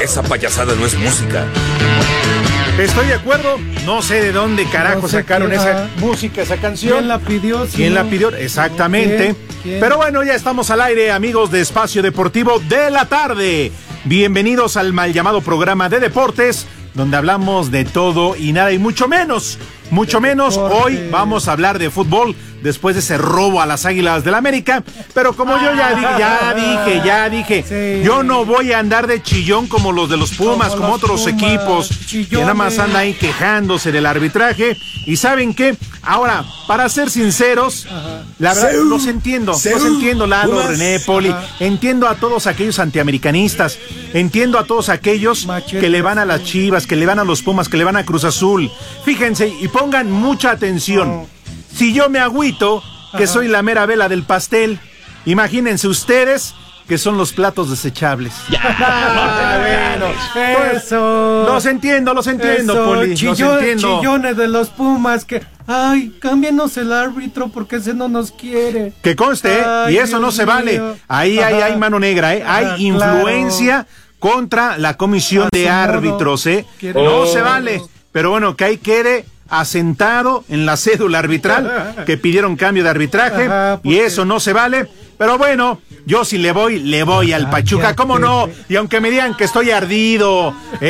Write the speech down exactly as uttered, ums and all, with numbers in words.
esa payasada no es música. Estoy de acuerdo, no sé de dónde carajo No sé sacaron quién, esa ajá. música, esa canción. ¿Quién la pidió? Sí, ¿Quién no. la pidió? Exactamente. ¿Quién? ¿Quién? Pero bueno, ya estamos al aire, amigos de Espacio Deportivo de la Tarde. Bienvenidos al mal llamado programa de deportes, donde hablamos de todo y nada y mucho menos, mucho De menos. deportes. Hoy vamos a hablar de fútbol después de ese robo a las Águilas del América. Pero como yo ya, di- ya dije, ya dije, Sí. yo no voy a andar de chillón como los de los Pumas, como, Como los otros Pumas, equipos, que chillones. nada más andan ahí quejándose del arbitraje. Y ¿saben qué? Ahora, para ser sinceros, la verdad, Seu, los entiendo, Seu, los entiendo, Lalo, Pumas. René, Poli, Ajá. entiendo a todos aquellos antiamericanistas, entiendo a todos aquellos Machetes. que le van a las Chivas, que le van a los Pumas, que le van a Cruz Azul. Fíjense y pongan mucha atención. No. Si yo me agüito, que Ajá. soy la mera vela del pastel, imagínense ustedes que son los platos desechables. Ah, bueno, pues, Eso. los entiendo, los entiendo, Eso, Poli, los chillón- entiendo. Chillones de los Pumas que, ay, cámbienos el árbitro porque ese no nos quiere. Que conste, ¿eh? Ay, Y eso no Dios se vale. mío. Ahí hay, Ajá. hay mano negra, ¿eh? Hay Ajá, influencia contra la comisión A de su modo. árbitros, ¿eh? Quiere- No Oh. se vale. Pero bueno, que ahí quede asentado en la cédula arbitral que pidieron cambio de arbitraje Ajá, y porque- eso no se vale. Pero bueno, yo si le voy, le voy al Pachuca, ¿cómo no? Y aunque me digan que estoy ardido,